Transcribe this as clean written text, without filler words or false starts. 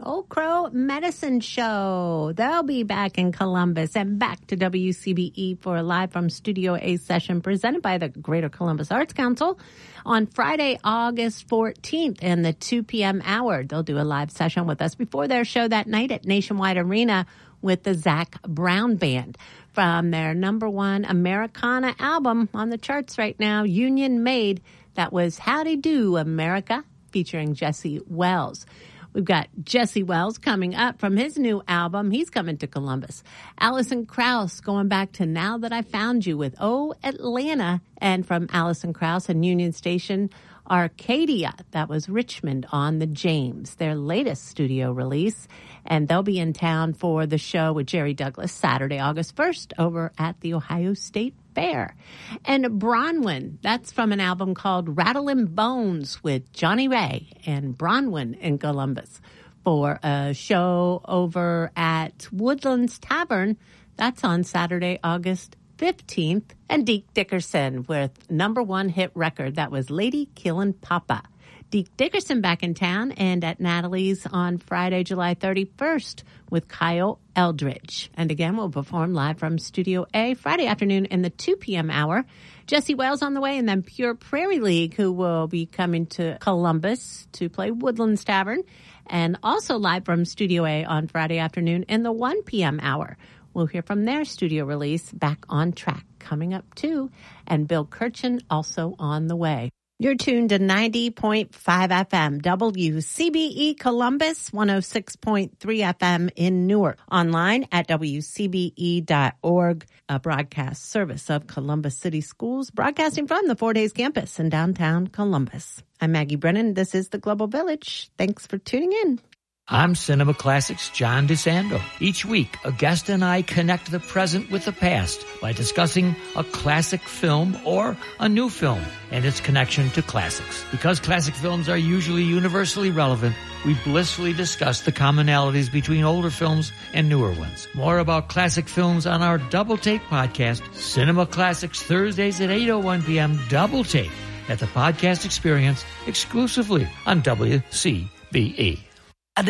Old Crow Medicine Show. They'll be back in Columbus and back to WCBE for a live from Studio A session presented by the Greater Columbus Arts Council on Friday, August 14th in the 2 p.m. hour. They'll do a live session with us before their show that night at Nationwide Arena with the Zac Brown Band. From their #1 Americana album on the charts right now, Union Made, that was Howdy Do America, featuring Jesse Wells. We've got Jesse Wells coming up from his new album. He's coming to Columbus. Alison Krauss going back to Now That I Found You with Oh Atlanta. And from Alison Krauss and Union Station, Arcadia. That was Richmond on the James, their latest studio release. And they'll be in town for the show with Jerry Douglas Saturday, August 1st over at the Ohio State Fair. And Bronwyn, that's from an album called Rattlin' Bones with Johnny Ray and Bronwyn in Columbus for a show over at Woodlands Tavern. That's on Saturday, August 15th. And Deke Dickerson with #1 hit record. That was Lady Killin' Papa. Deke Dickerson back in town and at Natalie's on Friday, July 31st with Kyle Eldridge. And again, we'll perform live from Studio A Friday afternoon in the 2 p.m. hour. Jesse Wells on the way, and then Pure Prairie League, who will be coming to Columbus to play Woodlands Tavern. And also live from Studio A on Friday afternoon in the 1 p.m. hour. We'll hear from their studio release, Back on Track, coming up too. And Bill Kirchen also on the way. You're tuned to 90.5 FM, WCBE Columbus, 106.3 FM in Newark. Online at WCBE.org, a broadcast service of Columbus City Schools, broadcasting from the 4 Days campus in downtown Columbus. I'm Maggie Brennan. This is the Global Village. Thanks for tuning in. I'm Cinema Classics' John DeSando. Each week, a guest and I connect the present with the past by discussing a classic film or a new film and its connection to classics. Because classic films are usually universally relevant, we blissfully discuss the commonalities between older films and newer ones. More about classic films on our Double Take podcast, Cinema Classics, Thursdays at 8:01 p.m. Double Take at the Podcast Experience exclusively on WCBE.